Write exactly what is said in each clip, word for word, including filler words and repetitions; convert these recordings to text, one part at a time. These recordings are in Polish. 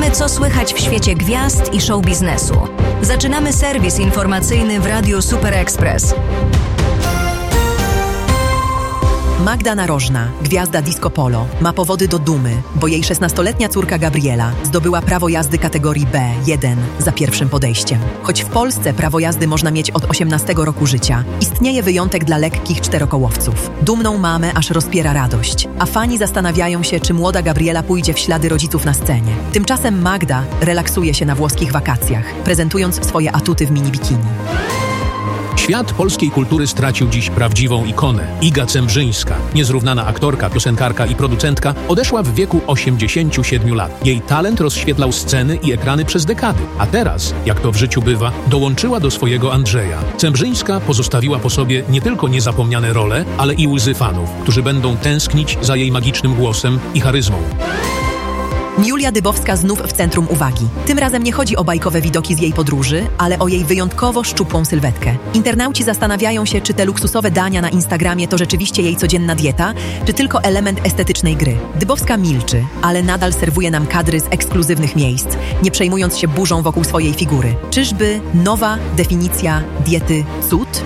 Wiemy, co słychać w świecie gwiazd i show biznesu. Zaczynamy serwis informacyjny w Radiu Super Express. Magda Narożna, gwiazda disco polo, ma powody do dumy, bo jej szesnastoletnia córka Gabriela zdobyła prawo jazdy kategorii B jeden za pierwszym podejściem. Choć w Polsce prawo jazdy można mieć od osiemnastego roku życia, istnieje wyjątek dla lekkich czterokołowców. Dumną mamę aż rozpiera radość, a fani zastanawiają się, czy młoda Gabriela pójdzie w ślady rodziców na scenie. Tymczasem Magda relaksuje się na włoskich wakacjach, prezentując swoje atuty w mini-bikini. Świat polskiej kultury stracił dziś prawdziwą ikonę. Iga Cembrzyńska, niezrównana aktorka, piosenkarka i producentka, odeszła w wieku osiemdziesięciu siedmiu lat. Jej talent rozświetlał sceny i ekrany przez dekady, a teraz, jak to w życiu bywa, dołączyła do swojego Andrzeja. Cembrzyńska pozostawiła po sobie nie tylko niezapomniane role, ale i łzy fanów, którzy będą tęsknić za jej magicznym głosem i charyzmą. Julia Dybowska znów w centrum uwagi. Tym razem nie chodzi o bajkowe widoki z jej podróży, ale o jej wyjątkowo szczupłą sylwetkę. Internauci zastanawiają się, czy te luksusowe dania na Instagramie to rzeczywiście jej codzienna dieta, czy tylko element estetycznej gry. Dybowska milczy, ale nadal serwuje nam kadry z ekskluzywnych miejsc, nie przejmując się burzą wokół swojej figury. Czyżby nowa definicja diety cud?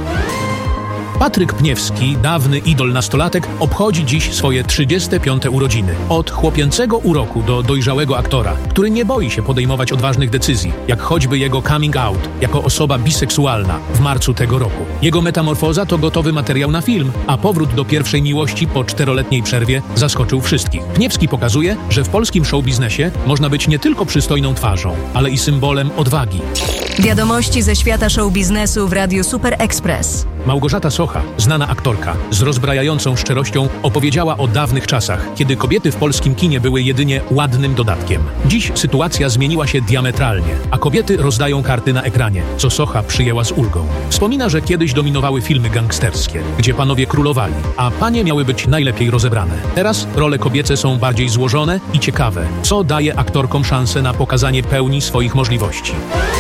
Patryk Pniewski, dawny idol nastolatek, obchodzi dziś swoje trzydzieste piąte urodziny. Od chłopięcego uroku do dojrzałego aktora, który nie boi się podejmować odważnych decyzji, jak choćby jego coming out jako osoba biseksualna w marcu tego roku. Jego metamorfoza to gotowy materiał na film, a powrót do pierwszej miłości po czteroletniej przerwie zaskoczył wszystkich. Pniewski pokazuje, że w polskim showbiznesie można być nie tylko przystojną twarzą, ale i symbolem odwagi. Wiadomości ze świata showbiznesu w Radiu Super Express. Małgorzata Socha, znana aktorka, z rozbrajającą szczerością opowiedziała o dawnych czasach, kiedy kobiety w polskim kinie były jedynie ładnym dodatkiem. Dziś sytuacja zmieniła się diametralnie, a kobiety rozdają karty na ekranie, co Socha przyjęła z ulgą. Wspomina, że kiedyś dominowały filmy gangsterskie, gdzie panowie królowali, a panie miały być najlepiej rozebrane. Teraz role kobiece są bardziej złożone i ciekawe, co daje aktorkom szansę na pokazanie pełni swoich możliwości.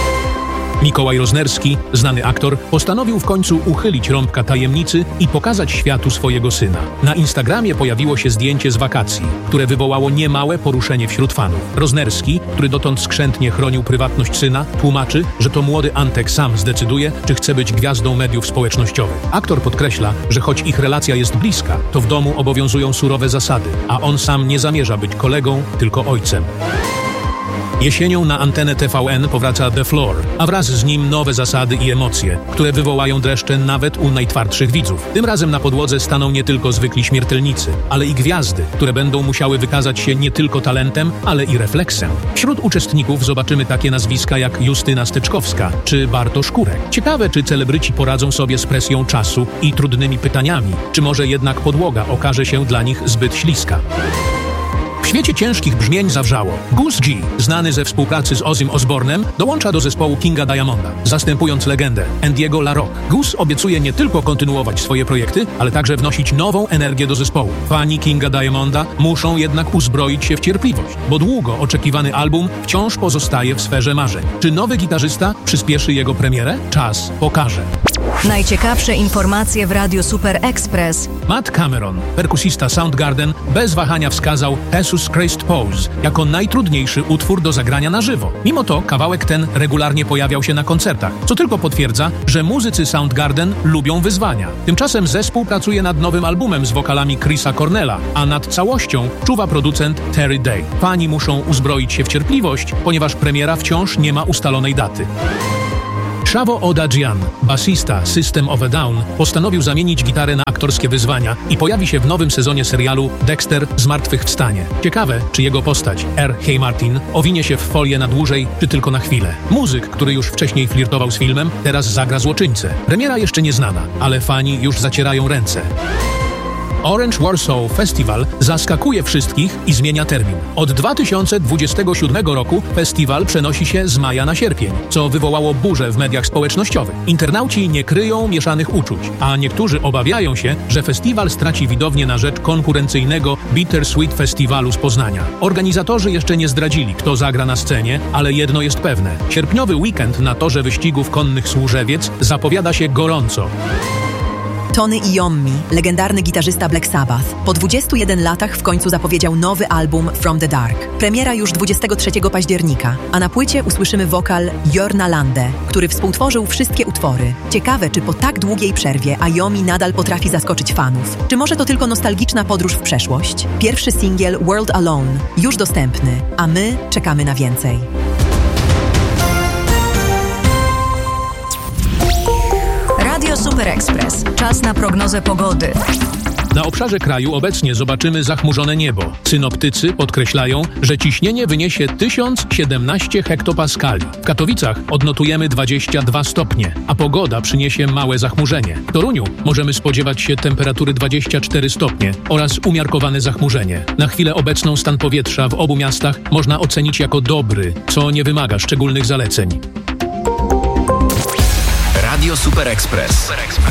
Mikołaj Roznerski, znany aktor, postanowił w końcu uchylić rąbka tajemnicy i pokazać światu swojego syna. Na Instagramie pojawiło się zdjęcie z wakacji, które wywołało niemałe poruszenie wśród fanów. Roznerski, który dotąd skrzętnie chronił prywatność syna, tłumaczy, że to młody Antek sam zdecyduje, czy chce być gwiazdą mediów społecznościowych. Aktor podkreśla, że choć ich relacja jest bliska, to w domu obowiązują surowe zasady, a on sam nie zamierza być kolegą, tylko ojcem. Jesienią na antenę T V N powraca The Floor, a wraz z nim nowe zasady i emocje, które wywołają dreszcze nawet u najtwardszych widzów. Tym razem na podłodze staną nie tylko zwykli śmiertelnicy, ale i gwiazdy, które będą musiały wykazać się nie tylko talentem, ale i refleksem. Wśród uczestników zobaczymy takie nazwiska jak Justyna Steczkowska czy Bartosz Kurek. Ciekawe, czy celebryci poradzą sobie z presją czasu i trudnymi pytaniami, czy może jednak podłoga okaże się dla nich zbyt śliska. W świecie ciężkich brzmień zawrzało. Gus G, znany ze współpracy z Ozzym Osbournem, dołącza do zespołu Kinga Diamonda, zastępując legendę Andiego LaRocque. Gus obiecuje nie tylko kontynuować swoje projekty, ale także wnosić nową energię do zespołu. Fani Kinga Diamonda muszą jednak uzbroić się w cierpliwość, bo długo oczekiwany album wciąż pozostaje w sferze marzeń. Czy nowy gitarzysta przyspieszy jego premierę? Czas pokaże. Najciekawsze informacje w Radiu Super Express. Matt Cameron, perkusista Soundgarden, bez wahania wskazał Jesus Christ Pose jako najtrudniejszy utwór do zagrania na żywo. Mimo to kawałek ten regularnie pojawiał się na koncertach, co tylko potwierdza, że muzycy Soundgarden lubią wyzwania. Tymczasem zespół pracuje nad nowym albumem z wokalami Chrisa Cornella, a nad całością czuwa producent Terry Day. Fani muszą uzbroić się w cierpliwość, ponieważ premiera wciąż nie ma ustalonej daty. Shavo Odadjian, basista System of a Down, postanowił zamienić gitarę na aktorskie wyzwania i pojawi się w nowym sezonie serialu Dexter Zmartwychwstanie. Ciekawe, czy jego postać, R. Hey Martin, owinie się w folię na dłużej, czy tylko na chwilę. Muzyk, który już wcześniej flirtował z filmem, teraz zagra złoczyńcę. Premiera jeszcze nieznana, ale fani już zacierają ręce. Orange Warsaw Festival zaskakuje wszystkich i zmienia termin. Od dwa tysiące dwudziestego siódmego roku festiwal przenosi się z maja na sierpień, co wywołało burzę w mediach społecznościowych. Internauci nie kryją mieszanych uczuć, a niektórzy obawiają się, że festiwal straci widownię na rzecz konkurencyjnego Bittersweet Festiwalu z Poznania. Organizatorzy jeszcze nie zdradzili, kto zagra na scenie, ale jedno jest pewne. Sierpniowy weekend na torze wyścigów konnych Służewiec zapowiada się gorąco. Tony Iommi, legendarny gitarzysta Black Sabbath, po dwudziestu jeden latach w końcu zapowiedział nowy album From the Dark. Premiera już dwudziestego trzeciego października, a na płycie usłyszymy wokal Jorna Lande, który współtworzył wszystkie utwory. Ciekawe, czy po tak długiej przerwie Iommi nadal potrafi zaskoczyć fanów. Czy może to tylko nostalgiczna podróż w przeszłość? Pierwszy singiel World Alone już dostępny, a my czekamy na więcej. Radio Super Express. Czas na prognozę pogody. Na obszarze kraju obecnie zobaczymy zachmurzone niebo. Synoptycy podkreślają, że ciśnienie wyniesie tysiąc siedemnaście hektopaskali. W Katowicach odnotujemy dwadzieścia dwa stopnie, a pogoda przyniesie małe zachmurzenie. W Toruniu możemy spodziewać się temperatury dwadzieścia cztery stopnie oraz umiarkowane zachmurzenie. Na chwilę obecną stan powietrza w obu miastach można ocenić jako dobry, co nie wymaga szczególnych zaleceń. Radio Super Express.